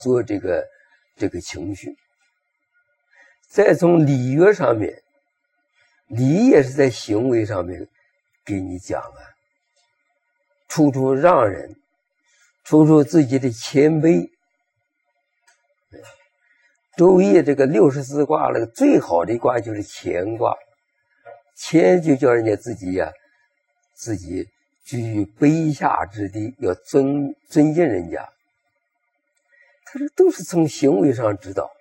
做这个情绪。再从礼乐上面，礼也是在行为上面给你讲啊，处处让人，处处自己的谦卑。周易这个64卦那个最好的一卦就是谦卦，谦就叫人家自己自己居于卑下之地，要尊敬人家。他这都是从行为上指导。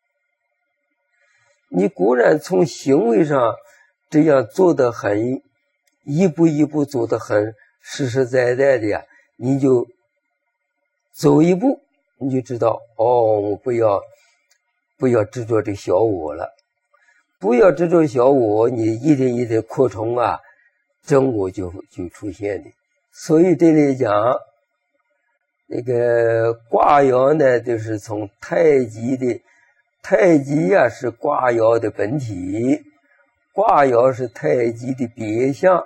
你固然从行为上这样做得很一步一步做得很实实在在的你就走一步，你就知道我不要执着这小我了，不要执着小我，你一点一点扩充真我就出现的。所以这里讲那个卦爻呢，就是从太极是卦爻的本体，卦爻是太极的别象，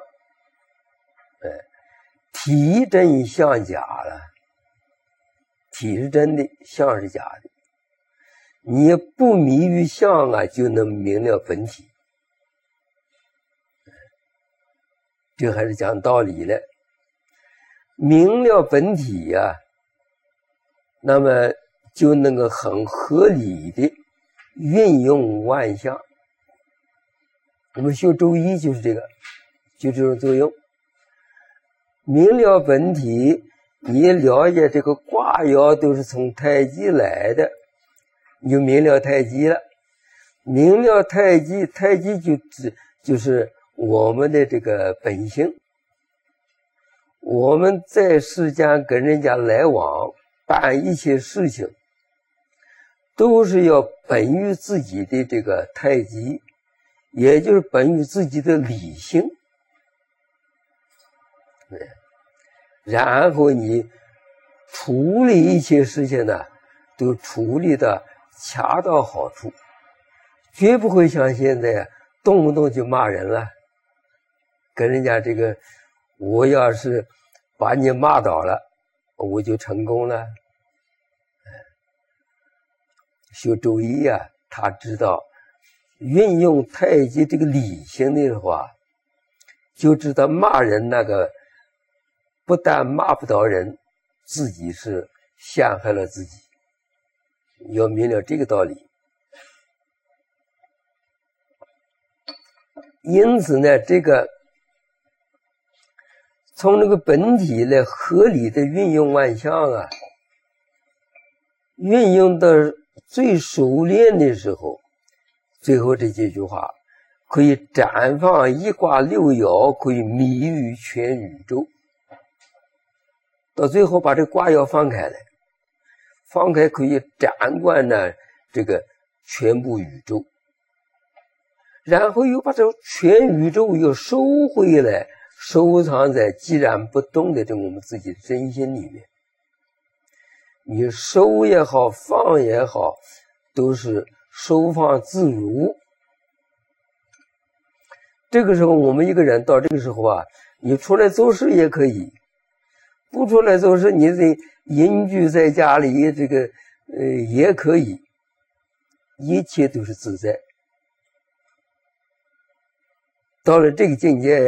体真象假了，体是真的，象是假的。你不迷于象就能明了本体。这还是讲道理了。明了本体那么就能够很合理的运用万象。我们修周易就是这个，就这种作用。明了本体，你了解这个卦爻都是从太极来的，你就明了太极了。明了太极，太极就是我们的这个本性。我们在世间跟人家来往，办一切事情，都是要本于自己的这个太极，也就是本于自己的理性。然后你处理一切事情呢，都处理的恰到好处，绝不会像现在动不动就骂人了。跟人家这个，我要是把你骂倒了，我就成功了。学周易他知道运用太极这个理性的话，就知道骂人那个不但骂不倒人，自己是陷害了自己。要明了这个道理。因此呢，这个从这个本体来合理的运用万象运用到最熟练的时候，最后这几句话可以绽放一卦六爻，可以迷于全宇宙。到最后把这卦爻放开来，放开可以展观这个全部宇宙，然后又把这全宇宙又收回来，收藏在寂然不动的我们自己的真心里面。你收也好，放也好，都是收放自如。这个时候我们一个人到这个时候你出来做事也可以，不出来做事，你得隐居在家里，这个也可以，一切都是自在。到了这个境界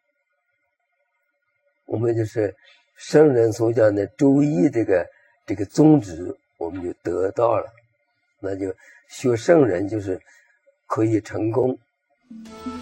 我们就是圣人所讲的周易这个宗旨，我们就得到了。那就学圣人就是可以成功。